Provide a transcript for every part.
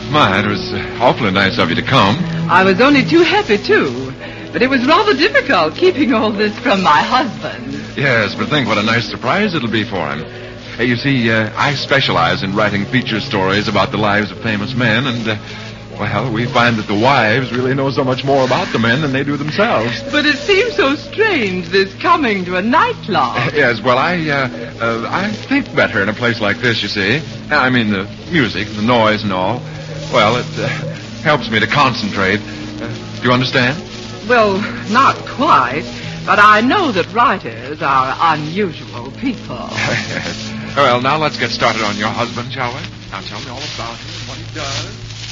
My, it was awfully nice of you to come. I was only too happy, too. But it was rather difficult keeping all this from my husband. Yes, but think what a nice surprise it'll be for him. You see, I specialize in writing feature stories about the lives of famous men, and, well, we find that the wives really know so much more about the men than they do themselves. But it seems so strange, this coming to a nightclub. Yes, well, I think better in a place like this, you see. I mean, the music, the noise and all. Well, it helps me to concentrate. Do you understand? Well, not quite, but I know that writers are unusual people. Well, now let's get started on your husband, shall we? Now tell me all about him and what he does.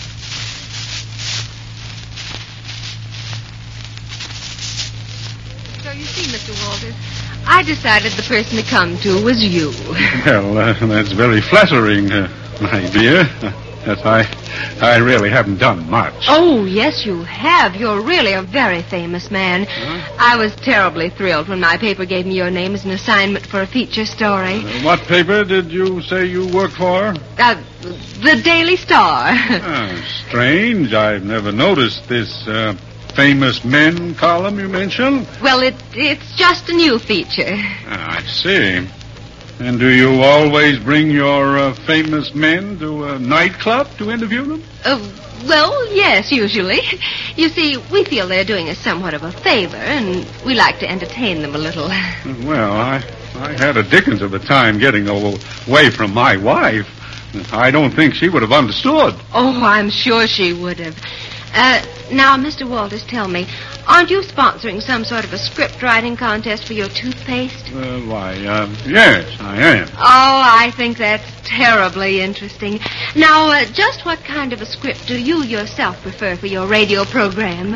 So you see, Mr. Walters, I decided the person to come to was you. Well, that's very flattering, my dear. Yes, I really haven't done much. Oh, yes, you have. You're really a very famous man. Huh? I was terribly thrilled when my paper gave me your name as an assignment for a feature story. What paper did you say you work for? The Daily Star. Strange. I've never noticed this famous men column you mentioned. Well, it's just a new feature. I see. And do you always bring your famous men to a nightclub to interview them? Well, yes, usually. You see, we feel they're doing us somewhat of a favor, and we like to entertain them a little. Well, I had a dickens of a time getting away from my wife. I don't think she would have understood. Oh, I'm sure she would have. Now, Mr. Walters, tell me, aren't you sponsoring some sort of a script writing contest for your toothpaste? Yes, I am. Oh, I think that's terribly interesting. Now, just what kind of a script do you yourself prefer for your radio program?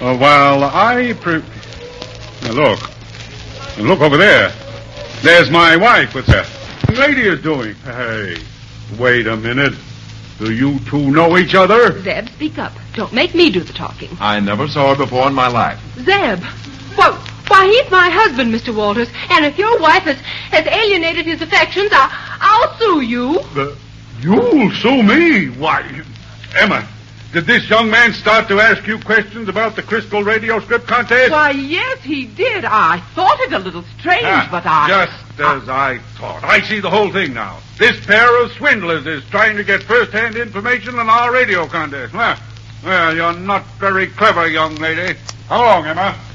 Look over there. There's my wife. What's that lady is doing? Hey, wait a minute. Do you two know each other? Zeb, speak up. Don't make me do the talking. I never saw her before in my life. Zeb, why, he's my husband, Mr. Walters, and if your wife has alienated his affections, I'll sue you. You'll sue me? Why, Emma, did this young man start to ask you questions about the Crystal Radio Script Contest? Why, yes, he did. I thought it a little strange, but Just as I thought. I see the whole thing now. This pair of swindlers is trying to get first-hand information on our radio contest. Well, you're not very clever, young lady. How long, Emma?